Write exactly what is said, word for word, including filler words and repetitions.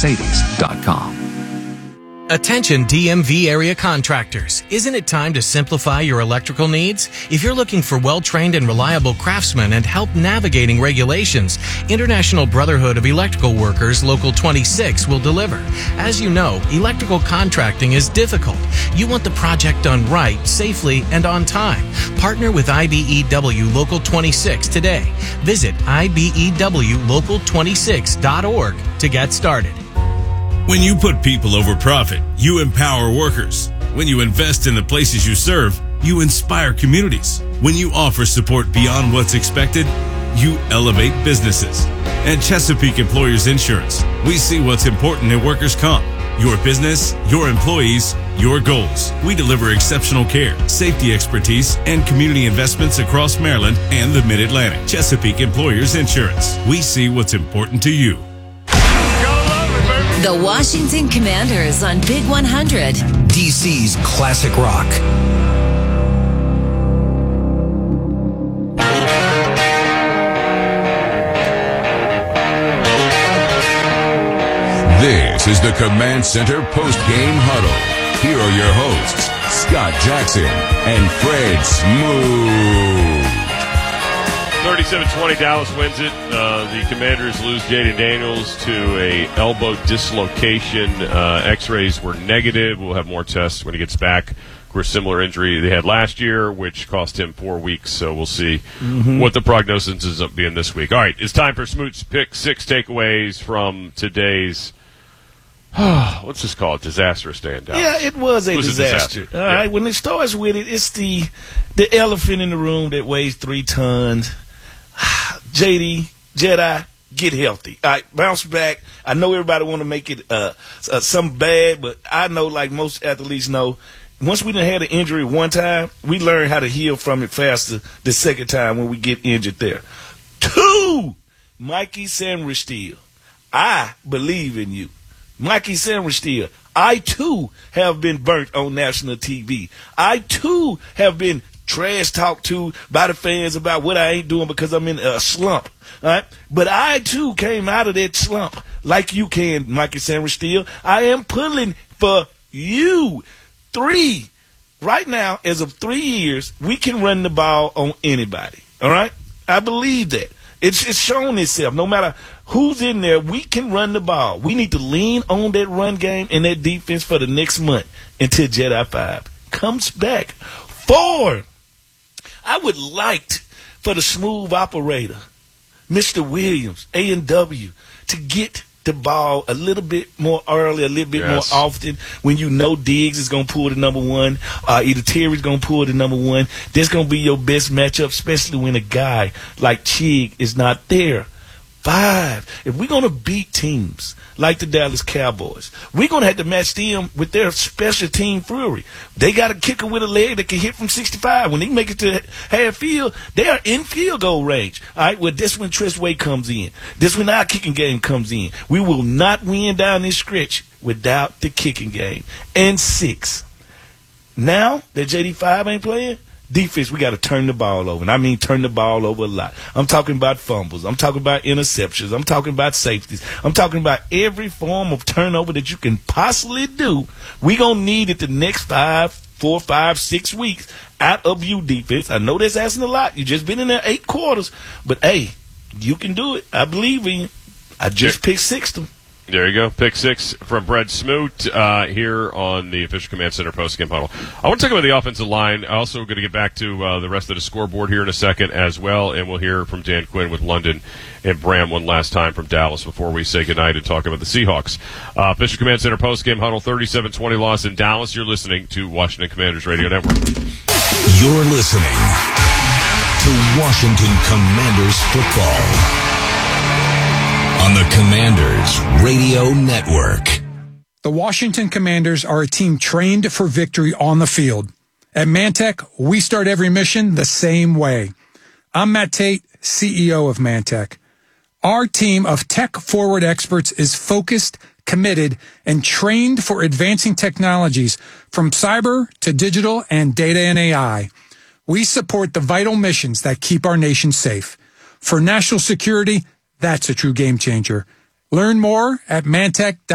mercedes dot com. Attention D M V area contractors. Isn't it time to simplify your electrical needs? If you're looking for well-trained and reliable craftsmen and help navigating regulations, International Brotherhood of Electrical Workers Local twenty-six will deliver. As you know, electrical contracting is difficult. You want the project done right, safely, and on time. Partner with I B E W Local twenty-six today. Visit I B E W local twenty-six dot org to get started. When you put people over profit, you empower workers. When you invest in the places you serve, you inspire communities. When you offer support beyond what's expected, you elevate businesses. At Chesapeake Employers Insurance, we see what's important in workers' comp. Your business, your employees, your goals. We deliver exceptional care, safety expertise, and community investments across Maryland and the Mid-Atlantic. Chesapeake Employers Insurance. We see what's important to you. The Washington Commanders on Big one hundred. D C's classic rock. This is the Command Center post-game huddle. Here are your hosts, Scott Jackson and Fred Smooth. thirty-seven twenty, Dallas wins it. Uh, the Commanders lose Jaden Daniels to a elbow dislocation. Uh, X-rays were negative. We'll have more tests when he gets back. Of course, similar injury they had last year, which cost him four weeks. So we'll see mm-hmm. what the prognosis is up being this week. All right, it's time for Smoot's pick six takeaways from today's. What's this called? Disastrous day in Dallas. Yeah, it was a it was disaster. A disaster. All yeah. right, when it starts with it, it's the the elephant in the room that weighs three tons. J D, Jedi, get healthy. All right, bounce back. I know everybody want to make it uh, uh, something bad, but I know, like most athletes know, once we done had an injury one time, we learn how to heal from it faster the second time when we get injured there. Two, Mikey Sainristil. I believe in you. Mikey Sainristil. I, too, have been burnt on national T V. I, too, have been trash talked to by the fans about what I ain't doing because I'm in a slump. All right? But I, too, came out of that slump like you can, Mikey Sainristil. I am pulling for you. Three. Right now, as of three years, we can run the ball on anybody. All right? I believe that. It's, it's shown itself. No matter who's in there, we can run the ball. We need to lean on that run game and that defense for the next month until Jedi five comes back. Four, I would like for the smooth operator, Mister Williams, A and W, to get the ball a little bit more early, a little bit yes. more often when you know Diggs is going to pull the number one, uh, either Terry's going to pull the number one. This going to be your best matchup, especially when a guy like Chig is not there. Five, if we're going to beat teams like the Dallas Cowboys, we're going to have to match them with their special team fury. They got a kicker with a leg that can hit from sixty-five. When they make it to half field, they are in field goal range. All right, well, this when Tress Way comes in. This when our kicking game comes in. We will not win down this stretch without the kicking game. And six, now that J D five ain't playing, defense, we got to turn the ball over. And I mean turn the ball over a lot. I'm talking about fumbles. I'm talking about interceptions. I'm talking about safeties. I'm talking about every form of turnover that you can possibly do. We're going to need it the next five, four, five, six weeks out of you, defense. I know that's asking a lot. You just been in there eight quarters. But, hey, you can do it. I believe in you. I just picked six of them. There you go. Pick six from Brett Smoot uh, here on the Official Command Center post-game huddle. I want to talk about the offensive line. I'm also going to get back to uh, the rest of the scoreboard here in a second as well, and we'll hear from Dan Quinn with London and Bram one last time from Dallas before we say goodnight and talk about the Seahawks. Uh, Official Command Center post-game huddle, thirty-seven twenty loss in Dallas. You're listening to Washington Commanders Radio Network. You're listening to Washington Commanders football on the Commanders Radio Network. The Washington Commanders are a team trained for victory on the field. At Mantech, we start every mission the same way. I'm Matt Tate, C E O of Mantech. Our team of tech-forward experts is focused, committed, and trained for advancing technologies from cyber to digital and data and A I. We support the vital missions that keep our nation safe. For national security, that's a true game changer. Learn more at mantech dot com.